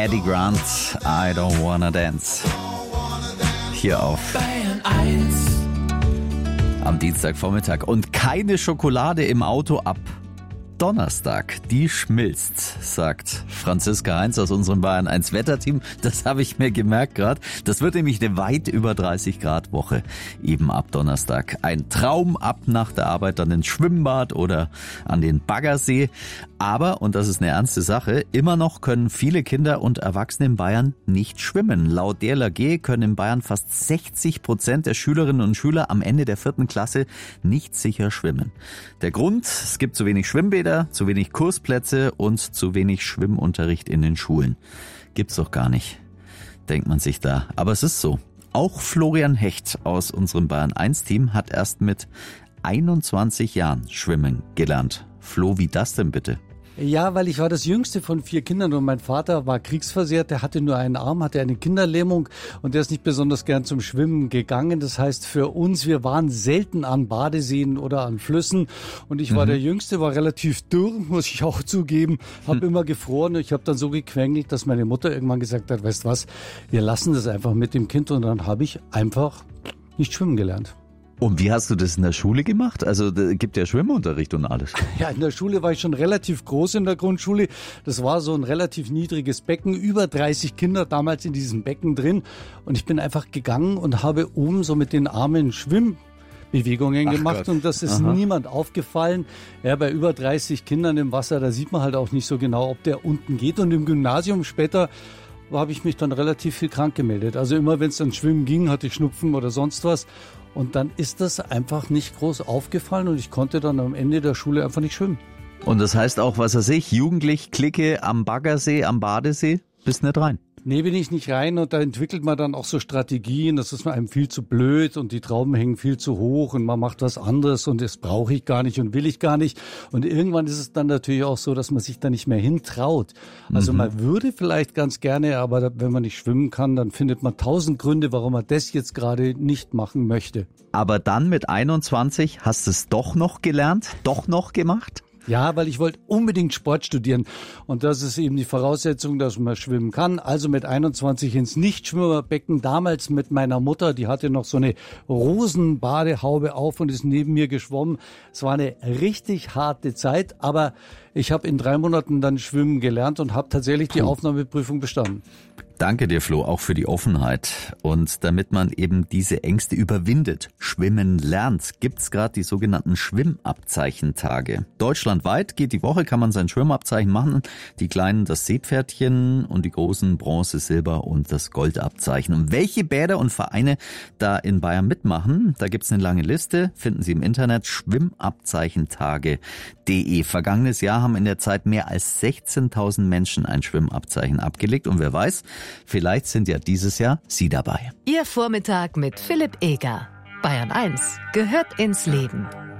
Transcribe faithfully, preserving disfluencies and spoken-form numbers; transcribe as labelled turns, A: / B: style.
A: Eddie Grant, I Don't Wanna Dance. Hier auf
B: Bayern eins.
A: Am Dienstagvormittag. Und keine Schokolade im Auto ab Donnerstag. Die schmilzt, sagt Franziska Heinz aus unserem Bayern eins Wetterteam. Das habe ich mir gemerkt gerade. Das wird nämlich eine weit über dreißig Grad Woche eben ab Donnerstag. Ein Traum, ab nach der Arbeit dann ins Schwimmbad oder an den Baggersee. Aber, und das ist eine ernste Sache, immer noch können viele Kinder und Erwachsene in Bayern nicht schwimmen. Laut D L R G können in Bayern fast sechzig Prozent der Schülerinnen und Schüler am Ende der vierten Klasse nicht sicher schwimmen. Der Grund, es gibt zu wenig Schwimmbäder, zu wenig Kursplätze und zu wenig Schwimmunterricht in den Schulen. Gibt's doch gar nicht, denkt man sich da. Aber es ist so. Auch Florian Hecht aus unserem Bayern eins Team hat erst mit einundzwanzig Jahren schwimmen gelernt. Flo, wie das denn bitte?
C: Ja, weil ich war das jüngste von vier Kindern und mein Vater war kriegsversehrt, der hatte nur einen Arm, hatte eine Kinderlähmung und der ist nicht besonders gern zum Schwimmen gegangen. Das heißt für uns, wir waren selten an Badeseen oder an Flüssen und ich war mhm. der Jüngste, war relativ dürr, muss ich auch zugeben, habe hm. immer gefroren und ich habe dann so gequengelt, dass meine Mutter irgendwann gesagt hat, weißt was, wir lassen das einfach mit dem Kind und dann habe ich einfach nicht schwimmen gelernt.
A: Und wie hast du das in der Schule gemacht? Also da gibt ja Schwimmunterricht und alles.
C: Ja, in der Schule war ich schon relativ groß in der Grundschule. Das war so ein relativ niedriges Becken, über dreißig Kinder damals in diesem Becken drin. Und ich bin einfach gegangen und habe oben so mit den Armen Schwimmbewegungen Ach gemacht. Gott. Und das ist Aha. niemand aufgefallen. Ja, bei über dreißig Kindern im Wasser, da sieht man halt auch nicht so genau, ob der unten geht. Und im Gymnasium später habe ich mich dann relativ viel krank gemeldet. Also immer, wenn es dann Schwimmen ging, hatte ich Schnupfen oder sonst was. Und dann ist das einfach nicht groß aufgefallen und ich konnte dann am Ende der Schule einfach nicht schwimmen.
A: Und das heißt auch, was weiß ich, jugendlich Clique am Baggersee, am Badesee, bist nicht rein?
C: Nee, bin ich nicht rein und da entwickelt man dann auch so Strategien, das ist einem viel zu blöd und die Trauben hängen viel zu hoch und man macht was anderes und das brauche ich gar nicht und will ich gar nicht. Und irgendwann ist es dann natürlich auch so, dass man sich da nicht mehr hintraut. Also mhm. man würde vielleicht ganz gerne, aber wenn man nicht schwimmen kann, dann findet man tausend Gründe, warum man das jetzt gerade nicht machen möchte.
A: Aber dann mit einundzwanzig hast du es doch noch gelernt, doch noch gemacht?
C: Ja, weil ich wollte unbedingt Sport studieren und das ist eben die Voraussetzung, dass man schwimmen kann. Also mit einundzwanzig ins Nichtschwimmerbecken, damals mit meiner Mutter, die hatte noch so eine Rosenbadehaube auf und ist neben mir geschwommen. Es war eine richtig harte Zeit, aber ich habe in drei Monaten dann schwimmen gelernt und habe tatsächlich die Aufnahmeprüfung bestanden.
A: Danke dir, Flo, auch für die Offenheit. Und damit man eben diese Ängste überwindet, schwimmen lernt, gibt's gerade die sogenannten Schwimmabzeichentage. Deutschlandweit geht die Woche, kann man sein Schwimmabzeichen machen. Die kleinen das Seepferdchen und die großen Bronze, Silber und das Goldabzeichen. Und welche Bäder und Vereine da in Bayern mitmachen, da gibt's eine lange Liste, finden Sie im Internet schwimmabzeichentage punkt de. Vergangenes Jahr haben in der Zeit mehr als sechzehntausend Menschen ein Schwimmabzeichen abgelegt. Und wer weiß, vielleicht sind ja dieses Jahr Sie dabei.
D: Ihr Vormittag mit Philipp Eger. Bayern eins gehört ins Leben.